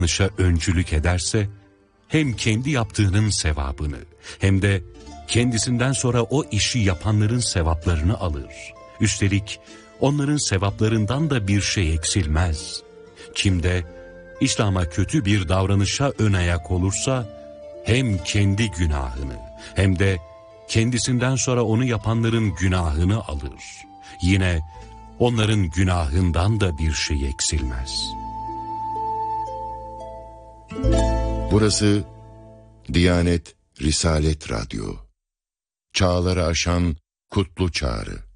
davranışa öncülük ederse, hem kendi yaptığının sevabını hem de kendisinden sonra o işi yapanların sevaplarını alır. Üstelik onların sevaplarından da bir şey eksilmez. Kim de İslam'a kötü bir davranışa ön ayak olursa, hem kendi günahını hem de kendisinden sonra onu yapanların günahını alır. Yine onların günahından da bir şey eksilmez. Burası Diyanet Risalet Radyo. Çağları aşan kutlu çağrı.